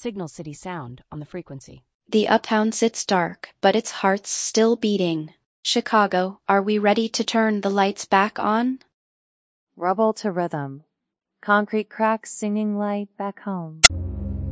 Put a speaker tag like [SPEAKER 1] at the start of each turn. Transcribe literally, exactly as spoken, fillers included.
[SPEAKER 1] Signal City sound on the frequency.
[SPEAKER 2] The uptown sits dark, but its heart's still beating. Chicago, are we ready to turn the lights back on?
[SPEAKER 3] Rubble to rhythm. Concrete cracks singing light back home.